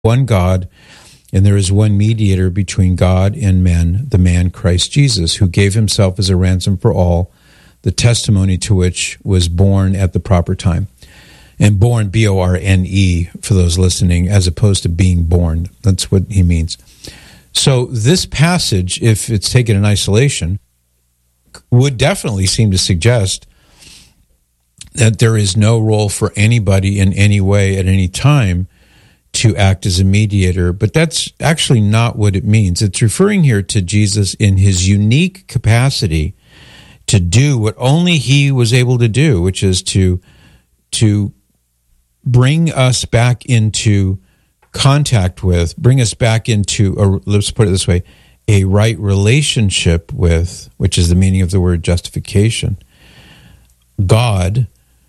one God, and there is one mediator between God and men, the man Christ Jesus, who gave himself as a ransom for all, the testimony to which was born at the proper time. And born, B-O-R-N-E, for those listening, as opposed to being born. That's what he means. So this passage, if it's taken in isolation, would definitely seem to suggest that there is no role for anybody in any way at any time to act as a mediator. But that's actually not what it means. It's referring here to Jesus in his unique capacity to do what only he was able to do, which is to bring us back into contact with, bring us back into, let's put it this way, a right relationship with, which is the meaning of the word justification, God,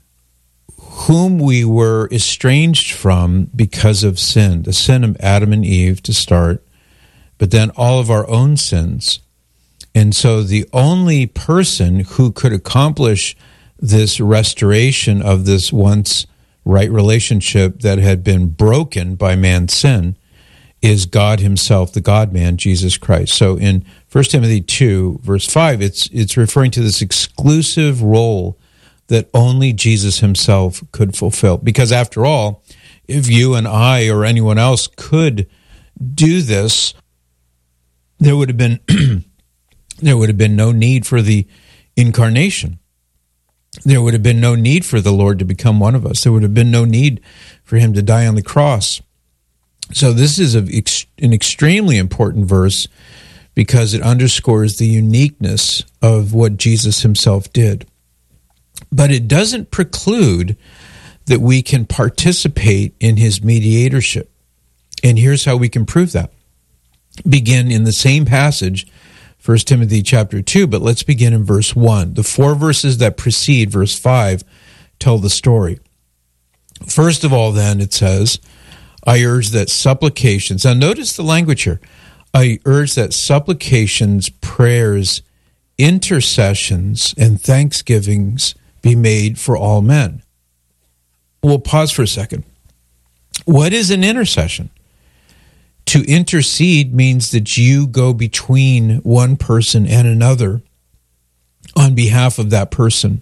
whom we were estranged from because of sin, the sin of Adam and Eve to start, but then all of our own sins. And so the only person who could accomplish this restoration of this once right relationship that had been broken by man's sin is God himself, the God-man, Jesus Christ. So in 1 Timothy 2, verse 5, it's referring to this exclusive role that only Jesus himself could fulfill. Because after all, if you and I or anyone else could do this, there would have been no need for the incarnation. There would have been no need for the Lord to become one of us. There would have been no need for him to die on the cross. So this is an extremely important verse because it underscores the uniqueness of what Jesus himself did. But it doesn't preclude that we can participate in his mediatorship. And here's how we can prove that. Begin in the same passage, 1 Timothy chapter 2, but let's begin in verse 1. The 4 verses that precede verse 5 tell the story. First of all, then, it says, I urge that supplications, now notice the language here, I urge that supplications, prayers, intercessions, and thanksgivings be made for all men. We'll pause for a second. What is an intercession? To intercede means that you go between one person and another on behalf of that person.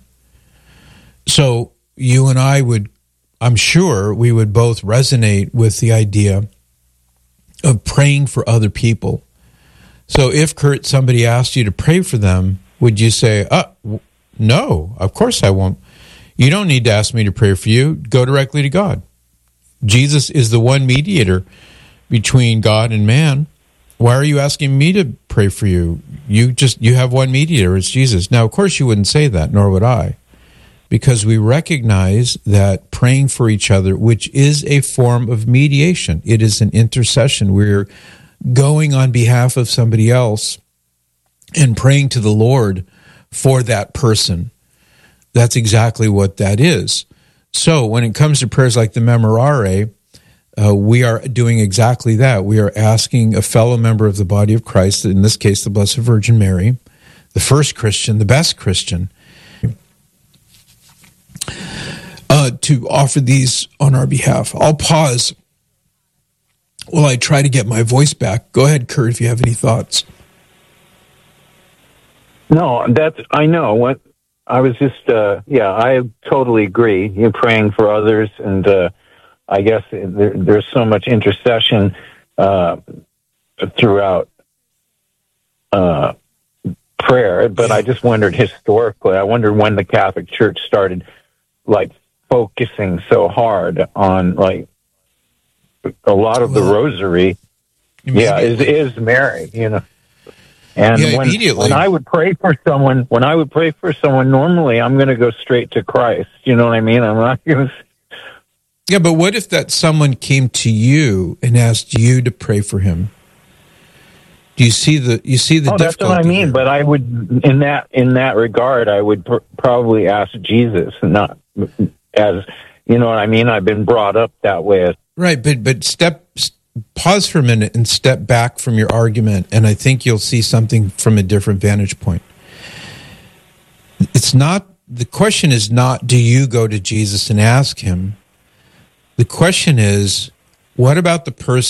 So you and I I'm sure we would both resonate with the idea of praying for other people. So if, Kurt, somebody asked you to pray for them, would you say, no, of course I won't. You don't need to ask me to pray for you. Go directly to God. Jesus is the one mediator between God and man. Why are you asking me to pray for you? You have one mediator, it's Jesus. Now, of course, you wouldn't say that, nor would I, because we recognize that praying for each other, which is a form of mediation, it is an intercession. We're going on behalf of somebody else and praying to the Lord for that person. That's exactly what that is. So when it comes to prayers like the Memorare, we are doing exactly that. We are asking a fellow member of the body of Christ, in this case the Blessed Virgin Mary, the first Christian, the best Christian, to offer these on our behalf. I'll pause while I try to get my voice back. Go ahead, Kurt, if you have any thoughts. No, I know. What I was just, I totally agree. You're praying for others, and I guess there's so much intercession throughout prayer, but I just wondered historically, I wondered when the Catholic Church started, focusing so hard on, a lot of the rosary, is Mary, And when I would pray for someone, normally I'm going to go straight to Christ. You know what I mean? I'm not going to. Yeah, but what if that someone came to you and asked you to pray for him? Do you see the difficulty? That's what I mean. Here? But I would, in that regard, I would probably ask Jesus, not as, you know what I mean. I've been brought up that way. Right, but pause for a minute and step back from your argument, and I think you'll see something from a different vantage point. The question is not, do you go to Jesus and ask him? The question is, What about the person